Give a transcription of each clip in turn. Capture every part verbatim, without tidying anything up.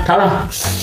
尝尝。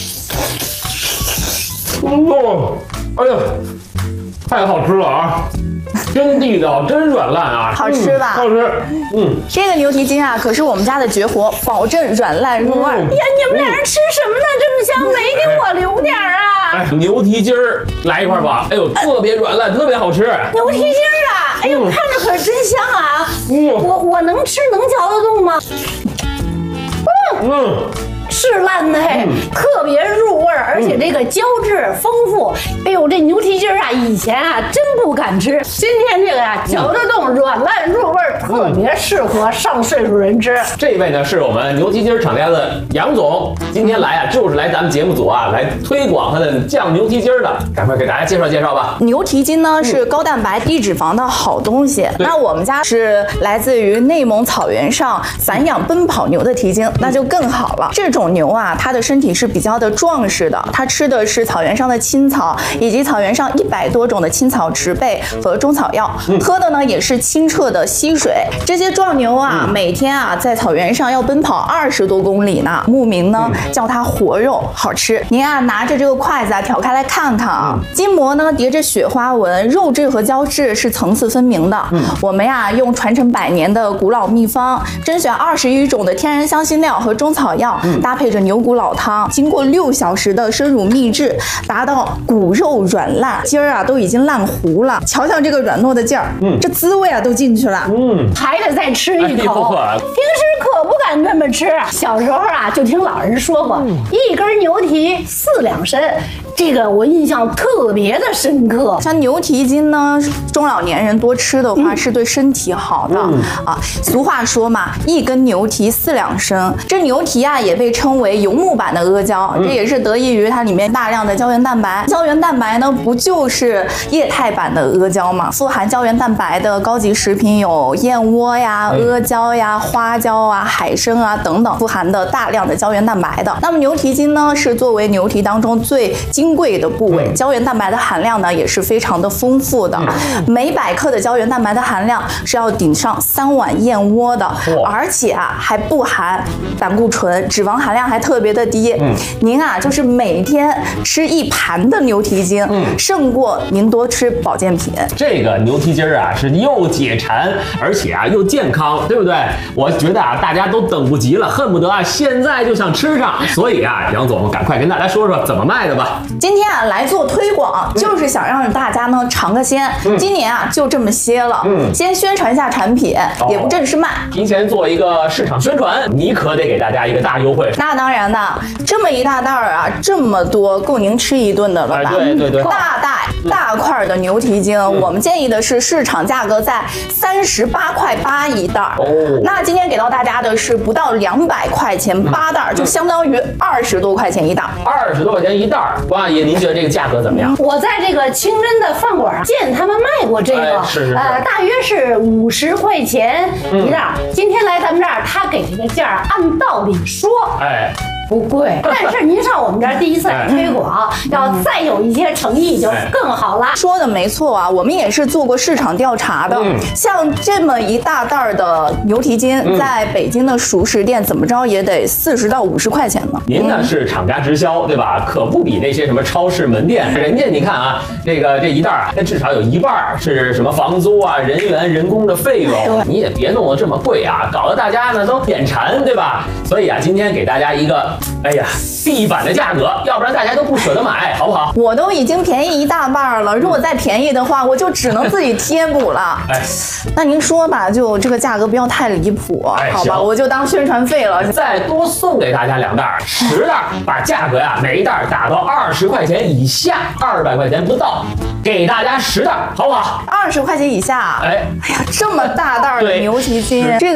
哦，哎呀，太好吃了啊！真地道，真软烂啊！ 好吃吧？ 嗯、好吃。嗯， 这个牛蹄筋啊，可是我们家的绝活，保证软烂入味。 嗯、 呀，你们俩人吃什么呢？这么香，没给我留点啊？ 哎，牛蹄筋儿来一块吧。哎呦，特别软烂，特别好吃。 牛蹄筋儿啊，哎呦，看着可是真香啊！ 嗯、 我我能吃能嚼得动吗？嗯。嗯是烂的嘿，嗯、特别入味儿，而且这个胶质丰富。哎呦，这牛蹄筋儿啊，以前啊真不敢吃，今天这个呀、啊、嚼得动，软烂入味儿，特别适合上岁数人吃。 这位呢是我们牛蹄筋厂家的杨总，今天来啊就是来咱们节目组啊来推广他的酱牛蹄筋的，赶快给大家介绍介绍吧。 牛蹄筋呢是高蛋白低脂肪的好东西，嗯、那我们家是来自于内蒙草原上散养奔跑牛的蹄筋，那就更好了。这种牛啊，它的身体是比较的壮实的，它吃的是草原上的青草，以及草原上一百多种的青草植被和中草药，嗯、喝的呢也是清澈的溪水。这些壮牛啊，嗯、每天啊在草原上要奔跑二十多公里呢，牧民呢、嗯、叫它活肉，好吃。您啊拿着这个筷子啊挑开来看看啊，嗯、筋膜呢叠着雪花纹，肉质和胶质是层次分明的。嗯、我们呀用传承百年的古老秘方，甄选二十余种的天然香辛料和中草药，嗯、搭配着牛骨老汤，经过六小时的生乳秘制，达到骨肉软烂，筋儿啊都已经烂糊了。瞧瞧这个软糯的劲儿，嗯，这滋味啊都进去了， 嗯，还得再吃一口。哎、平时可不敢这么吃，小时候啊就听老人说过，嗯、一根牛蹄四两参。这个我印象特别的深刻。 像牛蹄筋呢，中老年人多吃的话、嗯、是对身体好的、嗯、啊。俗话说嘛，一根牛蹄四两参。这牛蹄啊也被称为游牧版的阿胶，嗯、这也是得益于它里面大量的胶原蛋白。胶原蛋白呢，不就是液态版的阿胶吗？富含胶原蛋白的高级食品有燕窝呀、阿胶呀、花椒啊、海参啊等等，富含的大量的胶原蛋白的。那么牛蹄筋呢，是作为牛蹄当中最金贵的部位，胶原蛋白的含量呢也是非常的丰富的，每百克的胶原蛋白的含量是要顶上三碗燕窝的，而且啊还不含胆固醇，脂肪含量还特别的低。嗯、您啊就是每天吃一盘的牛蹄筋，嗯、胜过您多吃保健品。 这个牛蹄筋啊是又解馋，而且啊又健康，对不对？我觉得啊大家都等不及了，恨不得啊现在就想吃上。所以啊，杨总赶快跟大家说说怎么卖的吧。 今天啊来做推广，嗯、就是想让大家呢尝个鲜。嗯、今年啊就这么些了，嗯、先宣传一下产品，哦、也不正式卖， 提前做一个市场宣传，你可得给大家一个大优惠。 那当然的，这么一大袋儿啊，这么多，够您吃一顿的了吧？ 哎、对对对， 大袋大块的牛蹄筋，嗯、我们建议的是市场价格在三十八块八一袋。哦，那今天给到大家的是不到两百块钱八袋，嗯、就相当于二十多块钱一袋。 二十多块钱一袋，王阿姨，您觉得这个价格怎么样？ 我在这个清真的饭馆见他们卖过这个， 哎、是是是呃，大约是五十块钱一袋。嗯、今天来咱们这儿，他给这个价，按道理说，哎。不贵，但是您上我们这儿第一次来推广，哎、要再有一些诚意就更好了。 说的没错啊，我们也是做过市场调查的。嗯、像这么一大袋的牛蹄筋，嗯、在北京的熟食店怎么着也得四十到五十块钱呢。 您呢是厂家直销，对吧？可不比那些什么超市门店，人家你看啊，这个这一袋啊，那至少有一半是什么房租啊、人员、人工的费用，你也别弄得这么贵啊，搞得大家呢都眼馋，对吧？所以啊，今天给大家一个。哎呀，地板的价格，要不然大家都不舍得买，好不好？ 我都已经便宜一大半了，如果再便宜的话，我就只能自己贴补了。哎，那您说吧，就这个价格不要太离谱，哎、好吧？我就当宣传费了。 再多送给大家两袋，十袋，把价格呀每一袋打到二十块钱以下，二百块钱不到，给大家十袋，好不好？ 二十块钱以下，哎，哎呀，这么大袋的牛蹄筋，这个。